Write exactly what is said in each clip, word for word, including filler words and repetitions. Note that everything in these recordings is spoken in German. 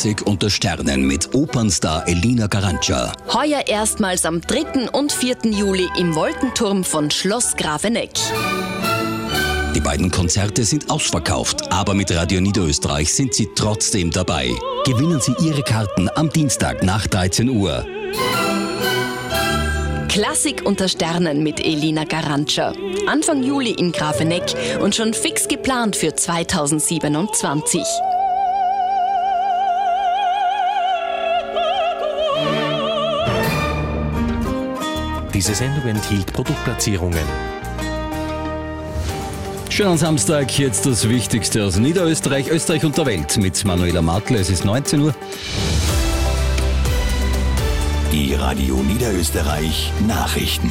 Klassik unter Sternen mit Opernstar Elina Garanca. Heuer erstmals am dritten und vierten Juli im Wolkenturm von Schloss Grafeneck. Die beiden Konzerte sind ausverkauft, aber mit Radio Niederösterreich sind Sie trotzdem dabei. Gewinnen Sie Ihre Karten am Dienstag nach dreizehn Uhr. Klassik unter Sternen mit Elina Garanca. Anfang Juli in Grafeneck und schon fix geplant für zweitausendsiebenundzwanzig. Diese Sendung enthielt Produktplatzierungen. Schönen Samstag, jetzt das Wichtigste aus Niederösterreich, Österreich und der Welt mit Manuela Martl. Es ist neunzehn Uhr. Die Radio Niederösterreich Nachrichten.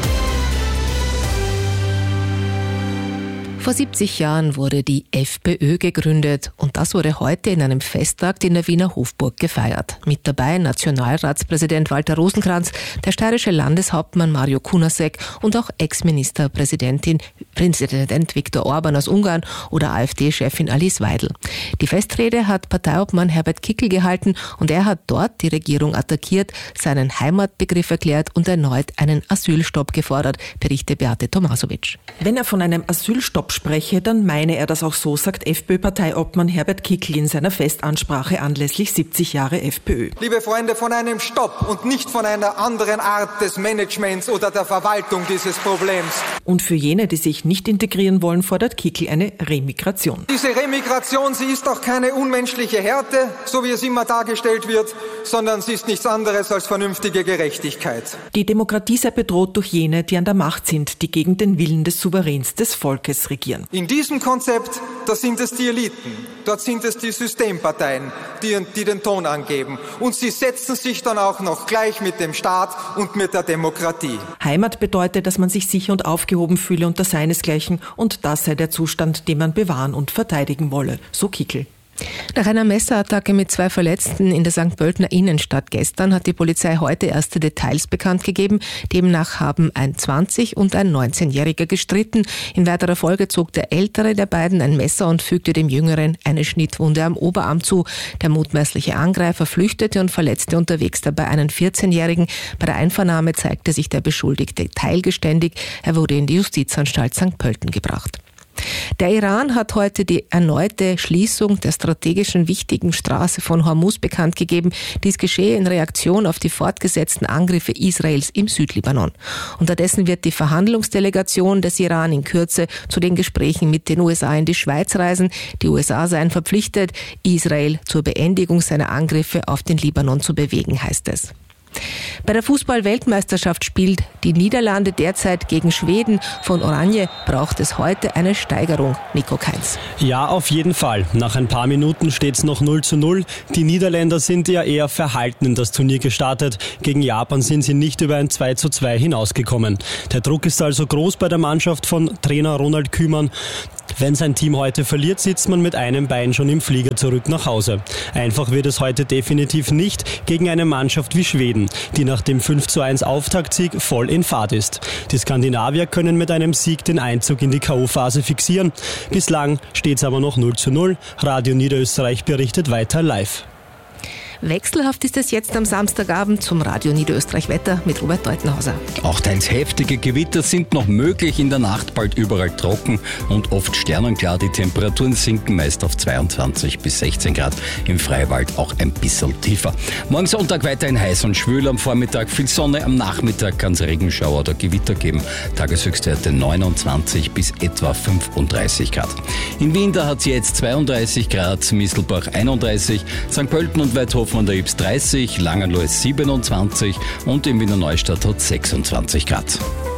Vor siebzig Jahren wurde die FPÖ gegründet und das wurde heute in einem Festtag in der Wiener Hofburg gefeiert. Mit dabei Nationalratspräsident Walter Rosenkranz, der steirische Landeshauptmann Mario Kunasek und auch Ex-Ministerpräsidentin Präsident Viktor Orban aus Ungarn oder AfD-Chefin Alice Weidel. Die Festrede hat Parteiobmann Herbert Kickl gehalten und er hat dort die Regierung attackiert, seinen Heimatbegriff erklärt und erneut einen Asylstopp gefordert, berichtet Beate Tomasovic. Wenn er von einem Asylstopp spreche, dann meine er das auch so, sagt FPÖ-Parteiobmann Herbert Kickl in seiner Festansprache anlässlich siebzig Jahre FPÖ. Liebe Freunde, von einem Stopp und nicht von einer anderen Art des Managements oder der Verwaltung dieses Problems. Und für jene, die sich nicht integrieren wollen, fordert Kickl eine Remigration. Diese Remigration, sie ist doch keine unmenschliche Härte, so wie es immer dargestellt wird, sondern sie ist nichts anderes als vernünftige Gerechtigkeit. Die Demokratie sei bedroht durch jene, die an der Macht sind, die gegen den Willen des Souveräns des Volkes regieren. In diesem Konzept, da sind es die Eliten, dort sind es die Systemparteien, die, die den Ton angeben. Und sie setzen sich dann auch noch gleich mit dem Staat und mit der Demokratie. Heimat bedeutet, dass man sich sicher und aufgehoben fühle unter seinesgleichen und das sei der Zustand, den man bewahren und verteidigen wolle, so Kickl. Nach einer Messerattacke mit zwei Verletzten in der Sankt Pöltener Innenstadt gestern hat die Polizei heute erste Details bekannt gegeben. Demnach haben ein zwanzig- und ein neunzehnjähriger gestritten. In weiterer Folge zog der ältere der beiden ein Messer und fügte dem jüngeren eine Schnittwunde am Oberarm zu. Der mutmaßliche Angreifer flüchtete und verletzte unterwegs dabei einen vierzehnjährigen. Bei der Einvernahme zeigte sich der Beschuldigte teilgeständig. Er wurde in die Justizanstalt Sankt Pölten gebracht. Der Iran hat heute die erneute Schließung der strategischen wichtigen Straße von Hormuz bekannt gegeben. Dies geschehe in Reaktion auf die fortgesetzten Angriffe Israels im Südlibanon. Unterdessen wird die Verhandlungsdelegation des Iran in Kürze zu den Gesprächen mit den U S A in die Schweiz reisen. Die U S A seien verpflichtet, Israel zur Beendigung seiner Angriffe auf den Libanon zu bewegen, heißt es. Bei der Fußball-Weltmeisterschaft spielt die Niederlande derzeit gegen Schweden. Von Oranje braucht es heute eine Steigerung. Nico Kainz. Ja, auf jeden Fall. Nach ein paar Minuten steht es noch null zu null. Die Niederländer sind ja eher verhalten in das Turnier gestartet. Gegen Japan sind sie nicht über ein zwei zu zwei hinausgekommen. Der Druck ist also groß bei der Mannschaft von Trainer Ronald Koeman. Wenn sein Team heute verliert, sitzt man mit einem Bein schon im Flieger zurück nach Hause. Einfach wird es heute definitiv nicht gegen eine Mannschaft wie Schweden, die nach dem fünf zu eins Auftaktsieg voll in Fahrt ist. Die Skandinavier können mit einem Sieg den Einzug in die K O-Phase fixieren. Bislang steht es aber noch null zu null. Radio Niederösterreich berichtet weiter live. Wechselhaft ist es jetzt am Samstagabend zum Radio Niederösterreich Wetter mit Robert Deutenhauser. Auch teils heftige Gewitter sind noch möglich, in der Nacht bald überall trocken und oft sternenklar. Die Temperaturen sinken meist auf zweiundzwanzig bis sechzehn Grad, im Freiwald auch ein bisschen tiefer. Morgen Sonntag weiterhin heiß und schwül, am Vormittag viel Sonne, am Nachmittag kann es Regenschauer oder Gewitter geben. Tageshöchstwerte neunundzwanzig bis etwa fünfunddreißig Grad. In Wien, da hat es jetzt zweiunddreißig Grad, Mistelbach einunddreißig, Sankt Pölten und Weidhofen an der Ybbs dreißig, Langerloh siebenundzwanzig und in Wiener Neustadt hat sechsundzwanzig Grad.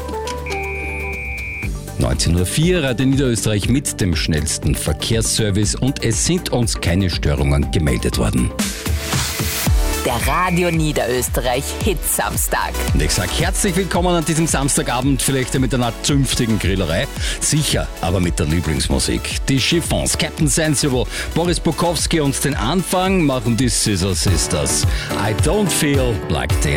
neunzehn Uhr vier, Radio Niederösterreich mit dem schnellsten Verkehrsservice und es sind uns keine Störungen gemeldet worden. Der Radio Niederösterreich Hit-Samstag. Und ich sage herzlich willkommen an diesem Samstagabend, vielleicht mit einer zünftigen Grillerei. Sicher, aber mit der Lieblingsmusik. Die Chiffons, Captain Sensible, Boris Bukowski und den Anfang machen die Scissor Sisters. I don't feel like this.